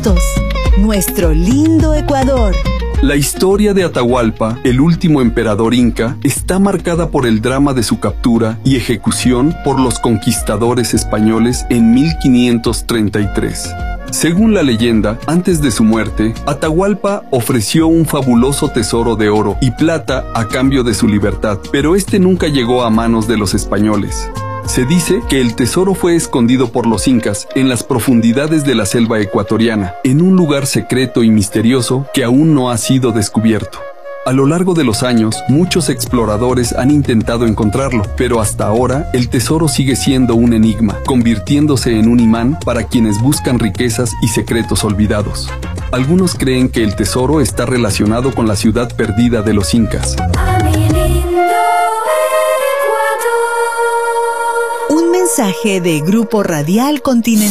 juntos, nuestro lindo Ecuador. La historia de Atahualpa, el último emperador inca, está marcada por el drama de su captura y ejecución por los conquistadores españoles en 1533. Según la leyenda, antes de su muerte, Atahualpa ofreció un fabuloso tesoro de oro y plata a cambio de su libertad, pero este nunca llegó a manos de los españoles. Se dice que el tesoro fue escondido por los incas en las profundidades de la selva ecuatoriana, en un lugar secreto y misterioso que aún no ha sido descubierto. A lo largo de los años, muchos exploradores han intentado encontrarlo, pero hasta ahora el tesoro sigue siendo un enigma, convirtiéndose en un imán para quienes buscan riquezas y secretos olvidados. Algunos creen que el tesoro está relacionado con la ciudad perdida de los incas. Un mensaje de Grupo Radial Continental.